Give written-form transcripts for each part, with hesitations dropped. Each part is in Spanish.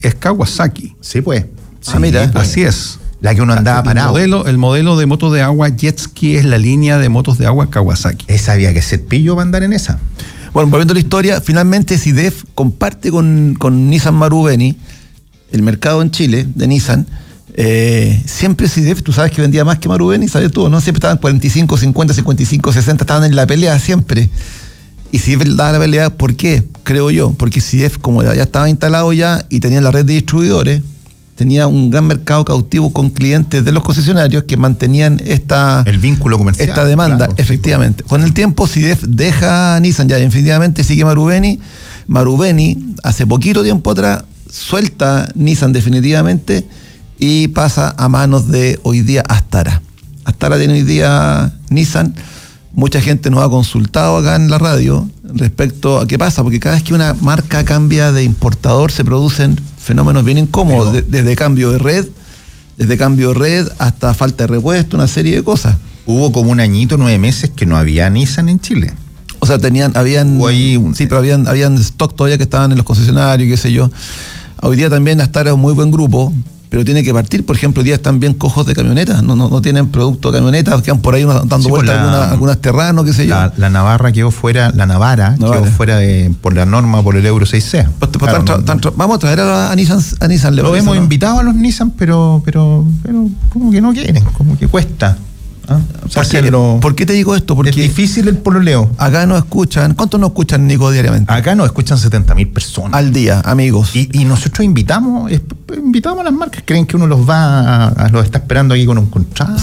es Kawasaki. Sí, pues. Sí, mira, así es. La que uno andaba parado. El modelo de moto de agua Jet Ski es la línea de motos de agua Kawasaki. Esa había que ser pillo para andar en esa. Bueno, volviendo a la historia, finalmente SIDEF comparte con Nissan Marubeni el mercado en Chile de Nissan. Siempre SIDEF, tú sabes que vendía más que Marubeni, sabes tú, ¿no? Siempre estaban 45, 50, 55, 60, estaban en la pelea siempre. Y SIDEF daba la pelea, ¿por qué? Creo yo, porque SIDEF, como ya estaba instalado ya y tenía la red de distribuidores, tenía un gran mercado cautivo con clientes de los concesionarios que mantenían el vínculo comercial, esta demanda, claro, efectivamente. Sí. Con el tiempo SIDEF deja a Nissan ya, definitivamente sigue Marubeni. Marubeni, hace poquito tiempo atrás, suelta Nissan definitivamente y pasa a manos de hoy día Astara. Astara tiene hoy día Nissan. Mucha gente nos ha consultado acá en la radio respecto a qué pasa, porque cada vez que una marca cambia de importador se producen fenómenos bien incómodos, desde cambio de red hasta falta de repuesto, una serie de cosas. Hubo como 1 añito, 9 meses que no había Nissan en Chile. O sea, habían stock todavía que estaban en los concesionarios, qué sé yo. Hoy día también Astara es un muy buen grupo, pero tiene que partir. Por ejemplo, hoy día están bien cojos de camionetas, no tienen producto de camionetas, quedan por ahí dando vueltas algunas terranos, qué sé yo. La Navara quedó fuera, quedó fuera por la norma, por el Euro 6C. Vamos a traer a Nissan. Lo hemos invitado a los Nissan, pero como que no quieren, como que cuesta. ¿Por qué te digo esto? Porque es difícil el pololeo. Acá nos escuchan, ¿cuántos nos escuchan, Nico, diariamente? Acá nos escuchan 70.000 personas. Al día, amigos. Y nosotros invitamos a las marcas, creen que uno los está esperando aquí con un contrato.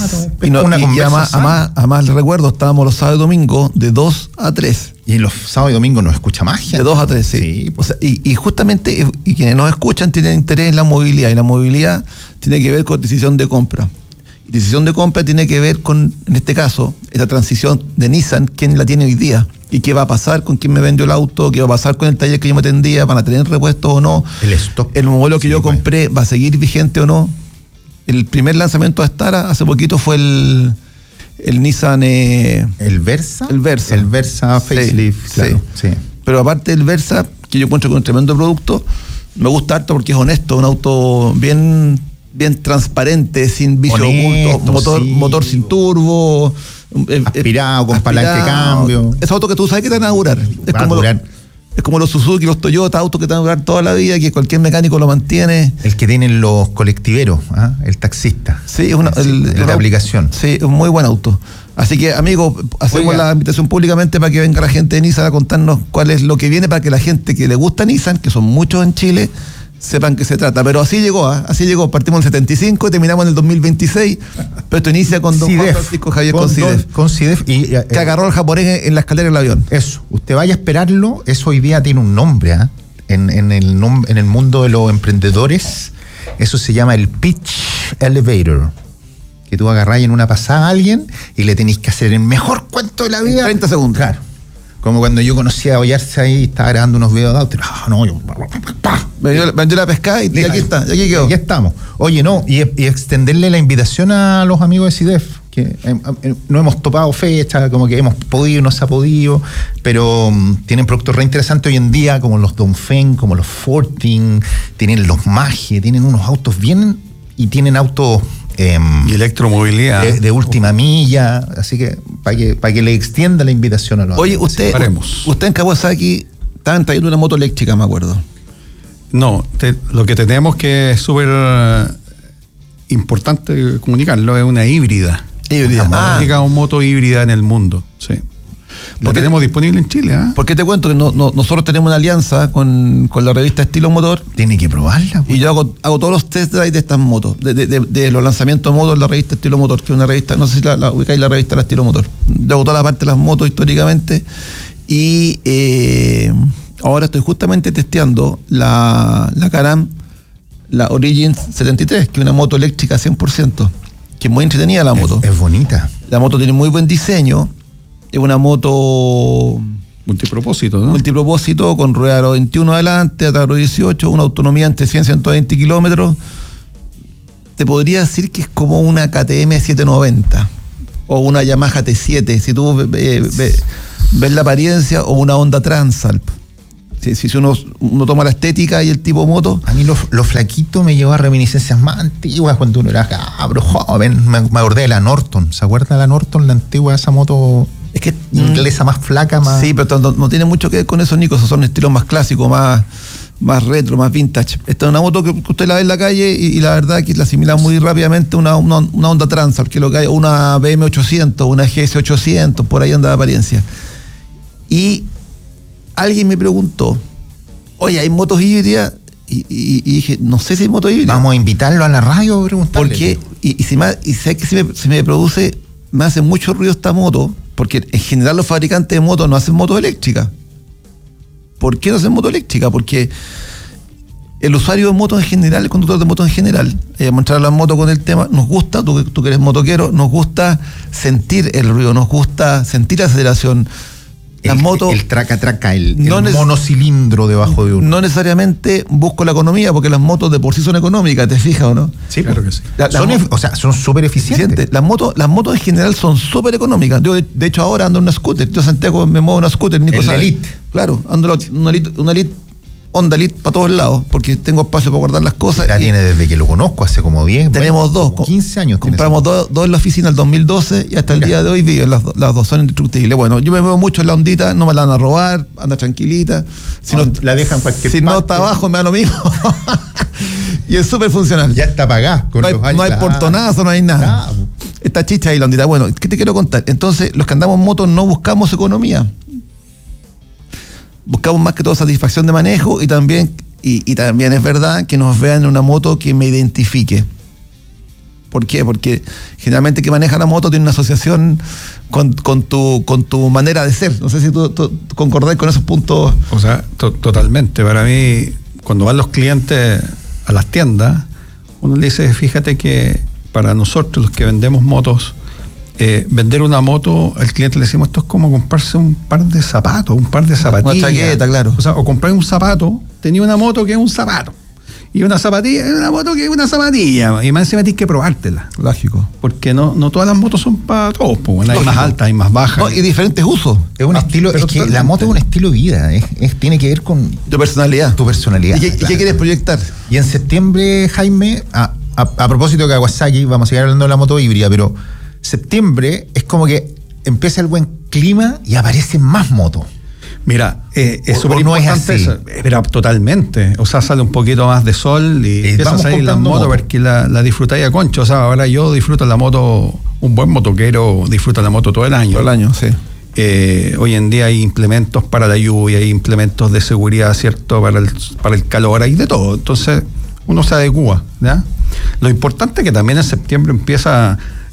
Además, les recuerdo, estábamos los sábados y domingos de 2 a 3. Y los sábados y domingos nos escucha más gente. De 2 a 3, sí. O sea, y justamente, quienes nos escuchan tienen interés en la movilidad, y la movilidad tiene que ver con decisión de compra. Decisión de compra tiene que ver con, en este caso, esta transición de Nissan, quién la tiene hoy día y qué va a pasar con quién me vendió el auto, qué va a pasar con el taller que yo me atendía, van a tener repuestos o no, el stock, el modelo que yo compré va a seguir vigente o no. El primer lanzamiento de Astara hace poquito fue el Nissan ¿El Versa? El Versa facelift, sí, claro, sí. Pero aparte del Versa, que yo encuentro que es un tremendo producto, me gusta harto porque es honesto, un auto bien transparente, sin vicio oculto, motor sin turbo, aspirado, con palanca de cambio. Es auto que tú sabes que te van a durar. Es como los Suzuki, los Toyota, autos que te van a durar toda la vida, que cualquier mecánico lo mantiene. El que tienen los colectiveros, el taxista. Sí, es la aplicación. Sí, es un muy buen auto. Así que, amigos, hacemos la invitación públicamente para que venga la gente de Nissan a contarnos cuál es lo que viene, para que la gente que le gusta Nissan, que son muchos en Chile, sepan que se trata. Pero así llegó, partimos en el 75 y terminamos en el 2026, pero esto inicia con don Juan Francisco Javier con SIDEF que agarró al japonés en la escalera del avión. Eso, usted vaya a esperarlo, eso hoy día tiene un nombre, en el mundo de los emprendedores, eso se llama el pitch elevator, que tú agarrás en una pasada a alguien y le tenés que hacer el mejor cuento de la vida. 30 segundos. Claro. Como cuando yo conocí a Ollarse ahí, estaba grabando unos videos de auto. Vendió la pescada y aquí está, y aquí quedó. Ya estamos. Oye, y extenderle la invitación a los amigos de SIDEF, que no hemos topado fecha, como que hemos podido, no se ha podido, pero tienen productos re interesantes hoy en día, como los Dongfeng, como los Fortin, tienen los Mage, tienen unos autos bien, y tienen autos y electromovilidad de última milla, así que para que le extienda la invitación a los Oye, usted en Kawasaki estaban trayendo una moto eléctrica, me acuerdo. No, lo que tenemos que es súper importante comunicarlo, es una híbrida. Una moto híbrida en el mundo, sí. La tenemos disponible en Chile, Porque te cuento que nosotros tenemos una alianza con la revista Estilo Motor. Tiene que probarla. Y yo hago todos los test drive de estas motos, de los lanzamientos de motos en la revista Estilo Motor, que es una revista, no sé si la ubicáis, la revista Estilo Motor. Yo hago toda la parte de las motos históricamente. Y ahora estoy justamente testeando la Can-Am, la Origin 73, que es una moto eléctrica 100%, que es muy entretenida la moto. Es bonita. La moto tiene muy buen diseño. Es una moto multipropósito, ¿no? Multipropósito, con rueda aro 21 adelante, aro 18, una autonomía entre 100 y 120 kilómetros. Te podría decir que es como una KTM 790 o una Yamaha T7, si tú ves la apariencia, o una Honda Transalp. Si uno toma la estética y el tipo de moto. A mí lo flaquito me llevó a reminiscencias más antiguas cuando uno era cabro joven. Me acordé de la Norton. ¿Se acuerda de la Norton, la antigua, esa moto? Es que inglesa más flaca, más. Sí, pero no tiene mucho que ver con eso, Nico. Esos son estilos más clásicos, más retro, más vintage. Esta es una moto que usted la ve en la calle y la verdad que la asimila muy rápidamente una Honda Transal, que es lo que hay, una BM800, una GS800, por ahí anda de apariencia. Y alguien me preguntó, oye, ¿hay motos híbridas? Y dije, no sé si hay motos híbridas. Vamos a invitarlo a la radio a preguntarle. Porque, y sé que se me produce, me hace mucho ruido esta moto, porque en general los fabricantes de motos no hacen motos eléctricas. ¿Por qué no hacen moto eléctrica? Porque el usuario de motos en general, el conductor de motos en general, mostrar la moto con el tema, nos gusta, tú que eres motoquero, nos gusta sentir el ruido, nos gusta sentir la aceleración. Las motos, el traca, el monocilindro debajo de uno. No necesariamente busco la economía, porque las motos de por sí son económicas, ¿te fijas o no? Sí, claro que sí. Son súper eficientes. Las motos en general son súper económicas. Yo, de hecho, ahora ando en una scooter. Yo, Santiago, me muevo en una scooter. Nico sabe. Elite. Claro, ando una Elite, Honda Elite para todos lados, porque tengo espacio para guardar las cosas. La tiene desde que lo conozco, hace como 10. Tenemos dos. 15 años. Compramos dos en la oficina el 2012 y hasta el día de hoy viven las dos, son indestructibles. Bueno, yo me muevo mucho en la Hondita, no me la van a robar, anda tranquilita. Si no, la dejan cualquier Si parte. No está abajo, me da lo mismo. Y es súper funcional. Ya está pagada. No hay portonazo, no hay nada. Claro. Está chicha ahí la Hondita. Bueno, ¿qué te quiero contar? Entonces, los que andamos en moto no buscamos economía. Buscamos más que todo satisfacción de manejo y también es verdad que nos vean en una moto que me identifique. ¿Por qué? Porque generalmente que maneja la moto tiene una asociación con tu manera de ser. No sé si tú concordás con esos puntos. O sea, totalmente. Para mí, cuando van los clientes a las tiendas, uno le dice, fíjate que para nosotros los que vendemos motos, vender una moto, al cliente le decimos, esto es como comprarse un par de zapatos, un par de zapatillas. Una chaqueta, claro. O sea, o comprar un zapato, tenía una moto que es un zapato. Y una zapatilla, es una moto que es una zapatilla. Y más encima tienes que probártela. Lógico. Porque no todas las motos son para todos. Pues, hay más altas, hay más bajas. No, y diferentes usos. Es un estilo, es que la moto es un estilo de vida. Tiene que ver con tu personalidad. ¿Y qué quieres proyectar? Y en septiembre, Jaime, a propósito de Kawasaki, vamos a seguir hablando de la moto híbrida, pero septiembre es como que empieza el buen clima y aparecen más motos. Mira, es súper importante eso. Pero totalmente. O sea, sale un poquito más de sol y empieza a salir la moto porque la disfrutáis a concho. O sea, ahora yo disfruto la moto, un buen motoquero disfruta la moto todo el año. Todo el año, sí. Hoy en día hay implementos para la lluvia, hay implementos de seguridad, ¿cierto? Para el calor, hay de todo. Entonces, uno se adecúa, ¿ya? Lo importante es que también en septiembre empieza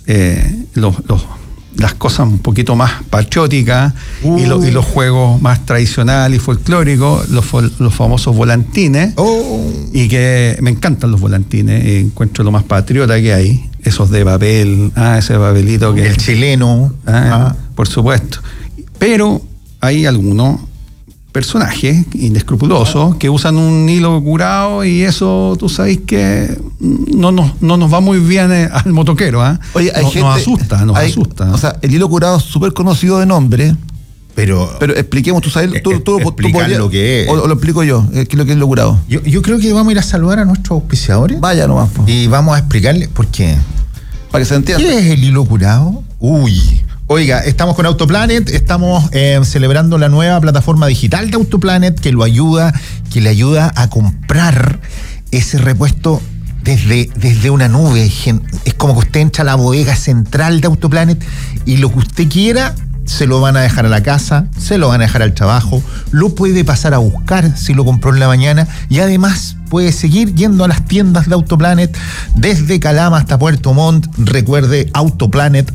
las cosas un poquito más patrióticas y los juegos más tradicionales y folclóricos, los famosos volantines, y que me encantan los volantines, encuentro lo más patriota que hay, esos de papel, ese papelito que... El chileno. Por supuesto. Pero hay algunos personajes inescrupulosos que usan un hilo curado y eso tú sabes que no nos va muy bien al motoquero. Oye, nos asusta. O sea, el hilo curado es súper conocido de nombre, pero expliquemos, tú sabes, tú podrías, lo que es. O lo explico yo, qué es lo que es hilo curado. Yo creo que vamos a ir a saludar a nuestros auspiciadores. Vaya nomás. Y vamos a explicarles por qué. Para que se entienda. ¿Qué es el hilo curado? Oiga, estamos con Autoplanet, estamos celebrando la nueva plataforma digital de Autoplanet que le ayuda a comprar ese repuesto desde una nube. Es como que usted entra a la bodega central de Autoplanet y lo que usted quiera se lo van a dejar a la casa, se lo van a dejar al trabajo, lo puede pasar a buscar si lo compró en la mañana y además puede seguir yendo a las tiendas de Autoplanet desde Calama hasta Puerto Montt. Recuerde autoplanet.cl.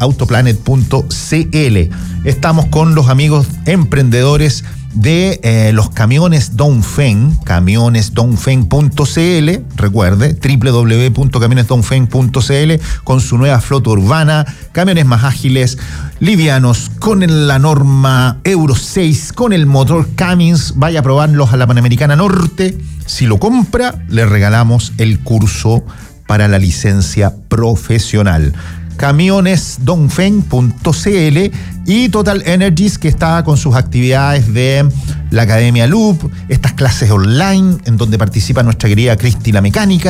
Estamos con los amigos emprendedores de los camiones Dongfeng, camionesdongfeng.cl, recuerde, www.camionesdongfeng.cl, con su nueva flota urbana, camiones más ágiles, livianos, con la norma Euro 6, con el motor Cummins. Vaya a probarlos a la Panamericana Norte. Si lo compra, le regalamos el curso para la licencia profesional. camionesdongfeng.cl y Total Energies, que está con sus actividades de la Academia Loop, estas clases online en donde participa nuestra querida Cristi la mecánica.